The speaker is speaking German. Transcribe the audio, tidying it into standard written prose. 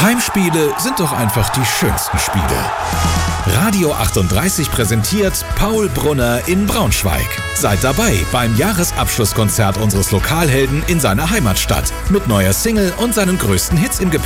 Heimspiele sind doch einfach die schönsten Spiele. Radio 38 präsentiert Paul Brunner in Braunschweig. Seid dabei beim Jahresabschlusskonzert unseres Lokalhelden in seiner Heimatstadt. Mit neuer Single und seinen größten Hits im Gepäck.